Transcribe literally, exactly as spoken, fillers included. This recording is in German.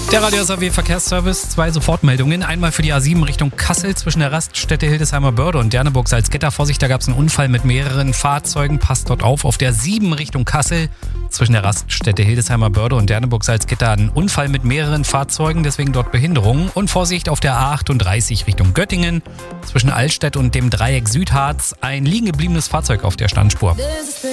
Der Radio S R W Verkehrsservice, zwei Sofortmeldungen. Einmal für die A sieben Richtung Kassel zwischen der Raststätte Hildesheimer Börde und Derneburg-Salzgitter. Vorsicht, da gab es einen Unfall mit mehreren Fahrzeugen. Passt dort auf. Auf der sieben Richtung Kassel zwischen der Raststätte Hildesheimer Börde und Derneburg-Salzgitter ein Unfall mit mehreren Fahrzeugen, deswegen dort Behinderungen. Und Vorsicht auf der A achtunddreißig Richtung Göttingen zwischen Altstedt und dem Dreieck Südharz. Ein liegen gebliebenes Fahrzeug auf der Standspur.